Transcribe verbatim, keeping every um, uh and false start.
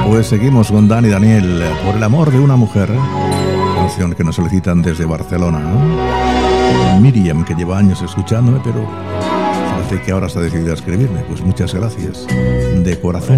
Pues seguimos con Dani Daniel, Por el amor de una mujer, canción que nos solicitan desde Barcelona, ¿no? Miriam, que lleva años escuchándome, pero parece que ahora se ha decidido a escribirme. Pues muchas gracias, de corazón.